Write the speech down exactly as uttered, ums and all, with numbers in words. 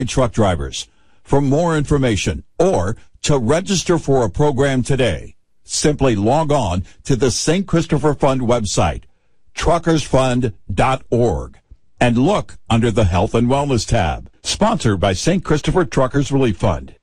truck drivers. For more information or to register for a program today, simply log on to the Saint Christopher Fund website, truckers fund dot org, and look under the Health and Wellness tab. Sponsored by Saint Christopher Truckers Relief Fund.